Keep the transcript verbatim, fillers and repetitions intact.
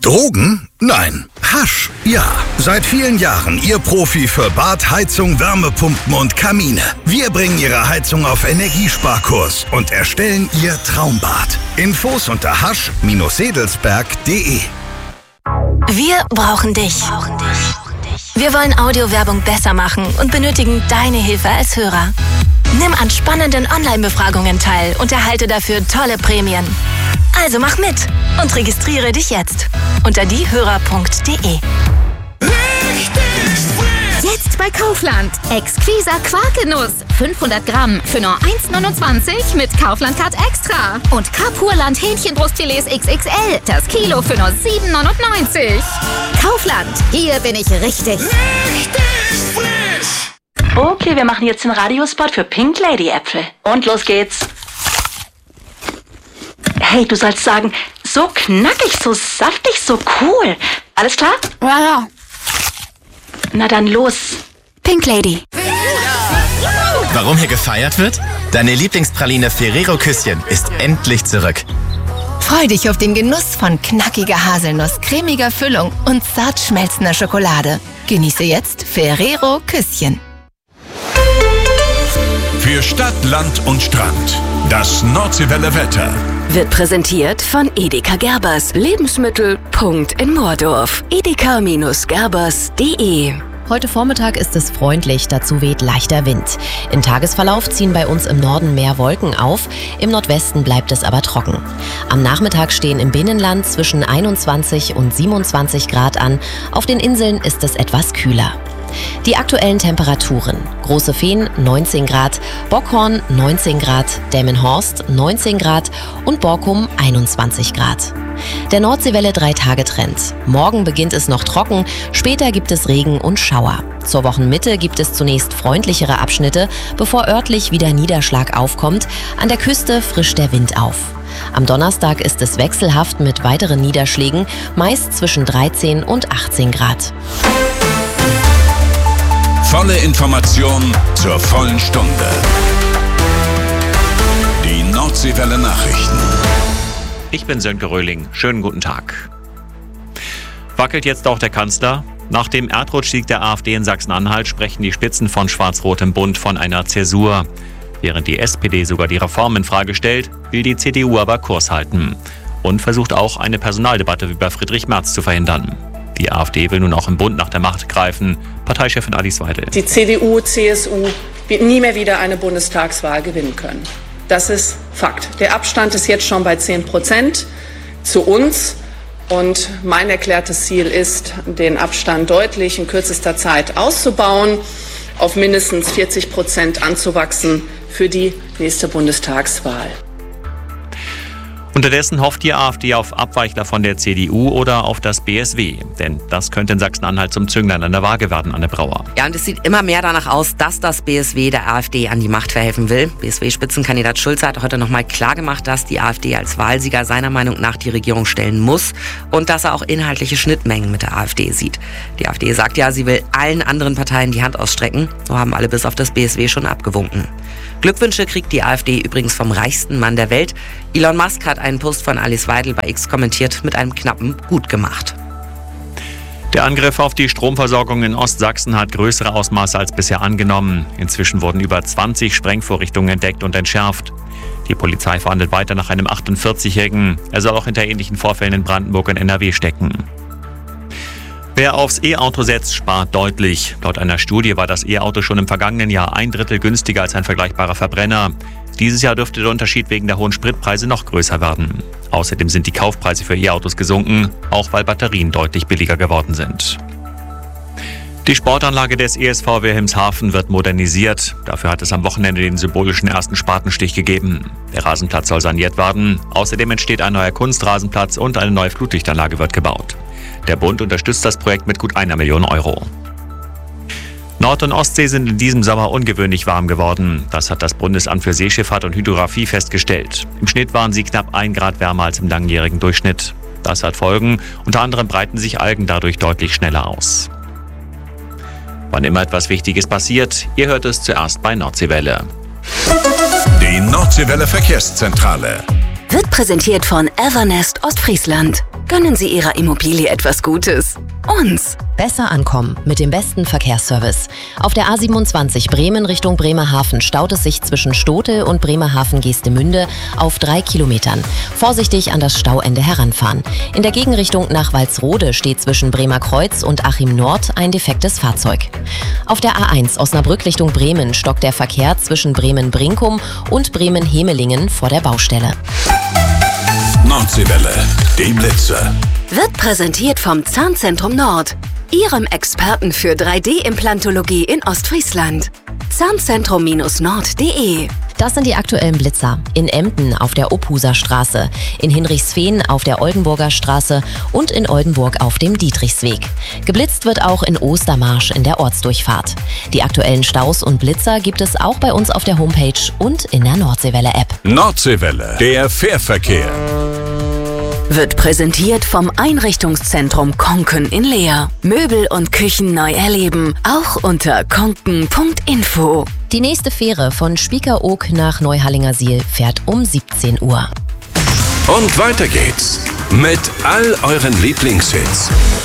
Drogen? Nein. Hasch? Ja. Seit vielen Jahren Ihr Profi für Bad, Heizung, Wärmepumpen und Kamine. Wir bringen Ihre Heizung auf Energiesparkurs und erstellen Ihr Traumbad. Infos unter hasch sedelsberg punkt de. Wir brauchen dich. Wir wollen Audiowerbung besser machen und benötigen deine Hilfe als Hörer. Nimm an spannenden Online-Befragungen teil und erhalte dafür tolle Prämien. Also mach mit und registriere dich jetzt unter diehörer punkt de. Jetzt bei Kaufland. Exquiser Quarkenuss. fünfhundert Gramm für nur eins neunundzwanzig mit Kaufland-Card Extra. Und Kapurland Hähnchenbrustfilets X X L. Das Kilo für nur sieben neunundneunzig. Kaufland. Hier bin ich richtig. Richtig frisch. Okay, wir machen jetzt den Radiospot für Pink Lady Äpfel. Und los geht's. Hey, du sollst sagen, so knackig, so saftig, so cool. Alles klar? Ja, ja. Na dann los. Pink Lady. Warum hier gefeiert wird? Deine Lieblingspraline Ferrero Küsschen ist endlich zurück. Freu dich auf den Genuss von knackiger Haselnuss, cremiger Füllung und zart schmelzender Schokolade. Genieße jetzt Ferrero Küsschen. Für Stadt, Land und Strand. Das Nordseewelle Wetter. Wird präsentiert von Edeka Gerbers. Lebensmittel. Punkt in Moordorf. edeka Gerbers punkt de. Heute Vormittag ist es freundlich, dazu weht leichter Wind. Im Tagesverlauf ziehen bei uns im Norden mehr Wolken auf, im Nordwesten bleibt es aber trocken. Am Nachmittag stehen im Binnenland zwischen einundzwanzig und siebenundzwanzig Grad an, auf den Inseln ist es etwas kühler. Die aktuellen Temperaturen: Große Fehn neunzehn Grad, Bockhorn neunzehn Grad, Delmenhorst neunzehn Grad und Borkum einundzwanzig Grad. Der Nordseewelle drei Tage Trend. Morgen beginnt es noch trocken, später gibt es Regen und Schauer. Zur Wochenmitte gibt es zunächst freundlichere Abschnitte, bevor örtlich wieder Niederschlag aufkommt. An der Küste frischt der Wind auf. Am Donnerstag ist es wechselhaft mit weiteren Niederschlägen, meist zwischen dreizehn und achtzehn Grad. Volle Information zur vollen Stunde. Die Nordseewelle Nachrichten. Ich bin Sönke Röhling. Schönen guten Tag. Wackelt jetzt auch der Kanzler? Nach dem Erdrutschsieg der AfD in Sachsen-Anhalt sprechen die Spitzen von Schwarz-Rot im Bund von einer Zäsur. Während die S P D sogar die Reform in Frage stellt, will die C D U aber Kurs halten. Und versucht auch eine Personaldebatte wie bei Friedrich Merz zu verhindern. Die AfD will nun auch im Bund nach der Macht greifen. Parteichefin Alice Weidel. Die C D U, C S U wird nie mehr wieder eine Bundestagswahl gewinnen können. Das ist Fakt. Der Abstand ist jetzt schon bei zehn Prozent zu uns. Und mein erklärtes Ziel ist, den Abstand deutlich in kürzester Zeit auszubauen, auf mindestens vierzig Prozent anzuwachsen für die nächste Bundestagswahl. Unterdessen hofft die AfD auf Abweichler von der C D U oder auf das B S W. Denn das könnte in Sachsen-Anhalt zum Zünglein an der Waage werden, Anne Brauer. Ja, und es sieht immer mehr danach aus, dass das B S W der AfD an die Macht verhelfen will. B S W-Spitzenkandidat Schulze hat heute nochmal klargemacht, dass die AfD als Wahlsieger seiner Meinung nach die Regierung stellen muss und dass er auch inhaltliche Schnittmengen mit der AfD sieht. Die AfD sagt ja, sie will allen anderen Parteien die Hand ausstrecken. So haben alle bis auf das B S W schon abgewunken. Glückwünsche kriegt die AfD übrigens vom reichsten Mann der Welt. Elon Musk hat einen Post von Alice Weidel bei X kommentiert mit einem knappen Gut gemacht. Der Angriff auf die Stromversorgung in Ostsachsen hat größere Ausmaße als bisher angenommen. Inzwischen wurden über zwanzig Sprengvorrichtungen entdeckt und entschärft. Die Polizei verhandelt weiter nach einem achtundvierzigjährigen. Er soll auch hinter ähnlichen Vorfällen in Brandenburg und N R W stecken. Wer aufs E-Auto setzt, spart deutlich. Laut einer Studie war das E-Auto schon im vergangenen Jahr ein Drittel günstiger als ein vergleichbarer Verbrenner. Dieses Jahr dürfte der Unterschied wegen der hohen Spritpreise noch größer werden. Außerdem sind die Kaufpreise für E-Autos gesunken, auch weil Batterien deutlich billiger geworden sind. Die Sportanlage des E S V Wilhelmshaven wird modernisiert. Dafür hat es am Wochenende den symbolischen ersten Spatenstich gegeben. Der Rasenplatz soll saniert werden. Außerdem entsteht ein neuer Kunstrasenplatz und eine neue Flutlichtanlage wird gebaut. Der Bund unterstützt das Projekt mit gut einer Million Euro. Nord- und Ostsee sind in diesem Sommer ungewöhnlich warm geworden. Das hat das Bundesamt für Seeschifffahrt und Hydrographie festgestellt. Im Schnitt waren sie knapp ein Grad wärmer als im langjährigen Durchschnitt. Das hat Folgen. Unter anderem breiten sich Algen dadurch deutlich schneller aus. Wann immer etwas Wichtiges passiert, ihr hört es zuerst bei Nordseewelle. Die Nordseewelle Verkehrszentrale Wird präsentiert von Evernest Ostfriesland. Gönnen Sie Ihrer Immobilie etwas Gutes. Uns. Besser ankommen mit dem besten Verkehrsservice. Auf der A siebenundzwanzig Bremen Richtung Bremerhaven staut es sich zwischen Stote und Bremerhaven-Geestemünde auf drei Kilometern. Vorsichtig an das Stauende heranfahren. In der Gegenrichtung nach Walsrode steht zwischen Bremerkreuz und Achim Nord ein defektes Fahrzeug. Auf der A eins Osnabrück Richtung Bremen stockt der Verkehr zwischen Bremen-Brinkum und Bremen-Hemelingen vor der Baustelle. Nordseewelle, die Blitze. Wird präsentiert vom Zahnzentrum Nord, Ihrem Experten für drei D-Implantologie in Ostfriesland. Zahnzentrum Nord punkt de. Das sind die aktuellen Blitzer. In Emden auf der Ophuser Straße, in Hinrichsfehn auf der Oldenburger Straße und in Oldenburg auf dem Dietrichsweg. Geblitzt wird auch in Ostermarsch in der Ortsdurchfahrt. Die aktuellen Staus und Blitzer gibt es auch bei uns auf der Homepage und in der Nordseewelle-App. Nordseewelle, der Fährverkehr. Wird präsentiert vom Einrichtungszentrum Konken in Leer. Möbel und Küchen neu erleben, auch unter konken punkt info. Die nächste Fähre von Spiekeroog nach Neuhallingersiel fährt um siebzehn Uhr. Und weiter geht's mit all euren Lieblingshits.